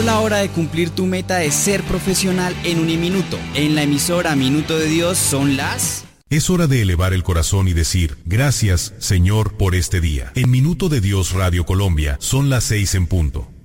La hora de cumplir tu meta de ser profesional en Uniminuto. En la emisora Minuto de Dios son las... Es hora de elevar el corazón y decir, gracias, Señor, por este día. En Minuto de Dios Radio Colombia son las 6 en punto.